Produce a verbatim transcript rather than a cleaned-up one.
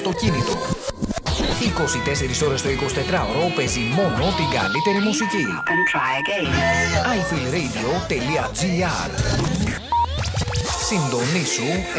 το κίνητο. είκοσι τέσσερις ώρες το εικοσιτετράωρο παίζει μόνο την καλύτερη μουσική. άι φι ελ radio τελεία τζι άρ. Συντονίσου